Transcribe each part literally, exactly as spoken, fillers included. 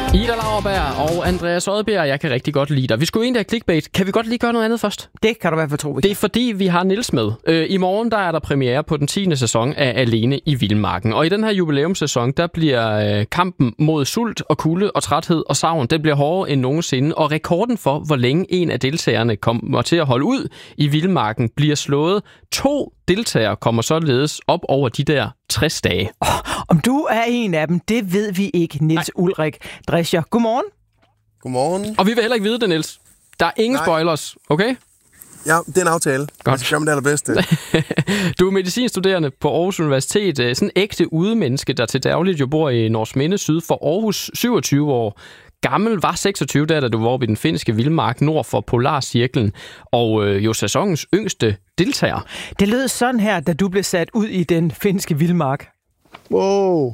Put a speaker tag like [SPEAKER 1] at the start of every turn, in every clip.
[SPEAKER 1] Ida Lauerberg og Andreas Odbjerg, jeg kan rigtig godt lide dig. Vi skulle egentlig have clickbait. Kan vi godt lige gøre noget andet først?
[SPEAKER 2] Det kan du i hvert fald tro.
[SPEAKER 1] Det er fordi, vi har Niels med. Øh, I morgen der er der premiere på den tiende sæson af Alene i Vildmarken. Og i den her jubilæumssæson, der bliver øh, kampen mod sult og kulde og træthed og savn, den bliver hårdere end nogensinde. Og rekorden for, hvor længe en af deltagerne kommer til at holde ud i Vildmarken, bliver slået. To deltagere kommer således op over de der tres dage.
[SPEAKER 2] Oh, om du er en af dem, det ved vi ikke, Niels Ulrik Drescher. Godmorgen.
[SPEAKER 3] Godmorgen.
[SPEAKER 1] Og vi vil heller ikke vide det, Niels. Der er ingen
[SPEAKER 3] Nej.
[SPEAKER 1] spoilers, okay?
[SPEAKER 3] Ja, det er en aftale.
[SPEAKER 1] Godt.
[SPEAKER 3] Jeg skal gøre mit allerbedste.
[SPEAKER 1] Du er medicinstuderende på Aarhus Universitet. Sådan en ægte udemenneske, der til dagligt jo bor i Norsminde syd for Aarhus, syvogtyve år. Gammel var seksogtyve, der da du var oppe i den finske vildmark nord for Polarcirklen, og øh, jo sæsonens yngste deltager.
[SPEAKER 2] Det lød sådan her, da du blev sat ud i den finske vildmark.
[SPEAKER 3] Wow.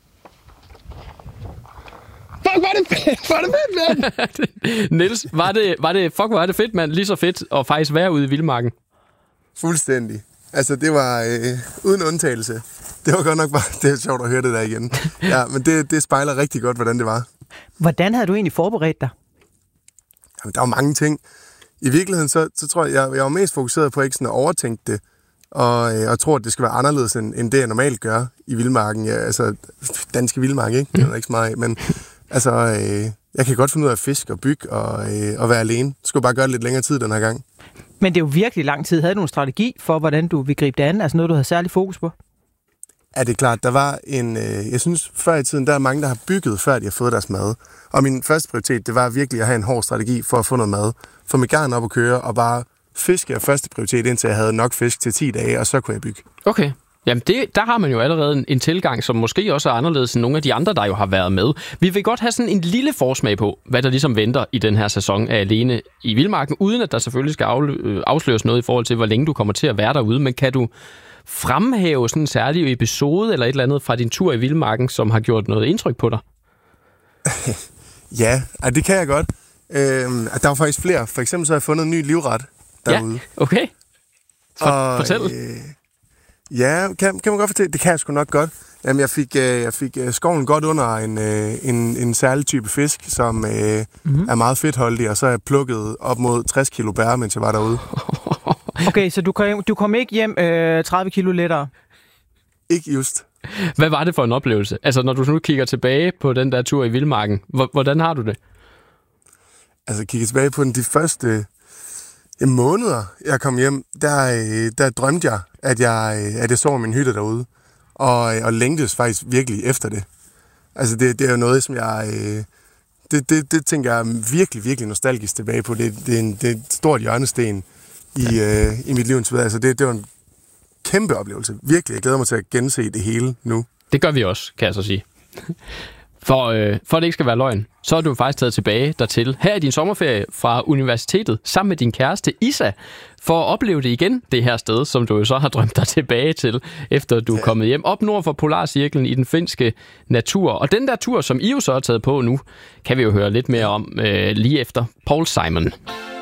[SPEAKER 3] Fuck, var det fedt, var det fedt, mand.
[SPEAKER 1] Niels, var det, var det, fuck, var det fedt, mand. Lige så fedt at faktisk være ude i vildmarken.
[SPEAKER 3] Fuldstændig. Altså, det var øh, uden undtagelse. Det var godt nok bare, det er sjovt at høre det der igen. Ja, men det, det spejler rigtig godt, hvordan det var.
[SPEAKER 2] Hvordan havde du egentlig forberedt dig?
[SPEAKER 3] Jamen, der var mange ting. I virkeligheden, så, så tror jeg, jeg, jeg var mest fokuseret på ikke sådan at overtænke det, og, øh, og tror, at det skal være anderledes, end, end det, jeg normalt gør i vildmarken. Ja, altså, danske vildmark, ikke? Det er der ikke så meget af, men altså, øh, jeg kan godt finde ud af at fiske og bygge og, øh, og være alene. Jeg skulle bare gøre det lidt længere tid den her gang.
[SPEAKER 2] Men det er jo virkelig lang tid. Havde du en strategi for, hvordan du vil gribe det an? Altså noget, du havde særlig fokus på?
[SPEAKER 3] Ja, det er klart. Der var en... Øh, jeg synes, før i tiden, der er mange, der har bygget, før de har fået deres mad. Og min første prioritet, det var virkelig at have en hård strategi for at få noget mad. Få mit garn op at køre, og bare fiske er første prioritet, indtil jeg havde nok fisk til ti dage, og så kunne jeg bygge.
[SPEAKER 1] Okay. Jamen, det, der har man jo allerede en, en tilgang, som måske også er anderledes end nogle af de andre, der jo har været med. Vi vil godt have sådan en lille forsmag på, hvad der ligesom venter i den her sæson af Alene i Vildmarken, uden at der selvfølgelig skal afsløres noget i forhold til, hvor længe du kommer til at være derude. Men kan du fremhæve sådan en særlig episode eller et eller andet fra din tur i Vildmarken, som har gjort noget indtryk på dig?
[SPEAKER 3] Ja, det kan jeg godt. Øhm, der var faktisk flere. For eksempel så har jeg fundet en ny livret derude.
[SPEAKER 1] Ja, okay. For,
[SPEAKER 3] og,
[SPEAKER 1] fortæl.
[SPEAKER 3] Øh, ja, kan, kan man godt fortælle? Det kan jeg sgu nok godt. Jamen, jeg fik, øh, jeg fik øh, skovlen godt under en, øh, en, en særlig type fisk, som øh, mm-hmm. er meget fedtholdig, og så har jeg plukket op mod tres kilo bær, mens jeg var derude.
[SPEAKER 2] Okay, så du kom, du kom ikke hjem øh, tredive kilo lettere?
[SPEAKER 3] Ikke just.
[SPEAKER 1] Hvad var det for en oplevelse? Altså, når du nu kigger tilbage på den der tur i Vildmarken, hvordan har du det?
[SPEAKER 3] Altså, kigger tilbage på den de første øh, måneder, jeg kom hjem, der, øh, der drømte jeg, at jeg, øh, at jeg sov i min hytte derude, og, og længtes faktisk virkelig efter det. Altså, det, det er jo noget, som jeg... Øh, det, det, det tænker jeg virkelig, virkelig nostalgisk tilbage på. Det, det, er, en, det er et stort hjørnesten i, øh, i mit liv. Altså, det, det var en kæmpe oplevelse. Virkelig, jeg glæder mig til at gense det hele nu.
[SPEAKER 1] Det gør vi også, kan jeg så sige. For, øh, for at det ikke skal være løgn, så er du faktisk taget tilbage dertil. Her er din sommerferie fra universitetet, sammen med din kæreste Isa, for at opleve det igen, det her sted, som du jo så har drømt dig tilbage til, efter du er kommet hjem op nord for Polarcirklen i den finske natur. Og den der tur, som I jo så har taget på nu, kan vi jo høre lidt mere om øh, lige efter Paul Simon.